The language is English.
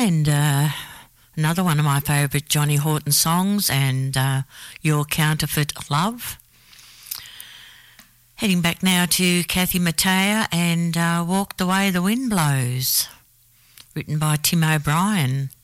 and another one of my favourite Johnny Horton songs, and Your Counterfeit Love. Heading back now to Kathy Mattea and Walk the Way the Wind Blows, written by Tim O'Brien.